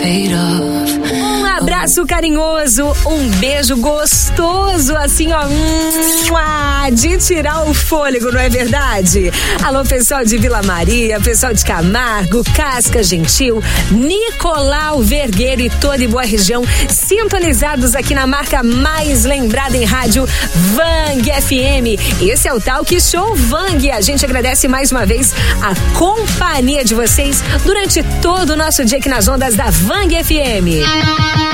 Um abraço carinhoso, um beijo gostoso, assim, ó, de tirar o fôlego, não é verdade? Alô, pessoal de Vila Maria, pessoal de Camargo, Casca Gentil, Nicolau Vergueiro e toda e boa região, sintonizados aqui na marca mais lembrada em rádio, Vang FM. Esse é o Talk Show Vang. A gente agradece mais uma vez a companhia de vocês durante todo o nosso dia aqui nas ondas da Vang FM.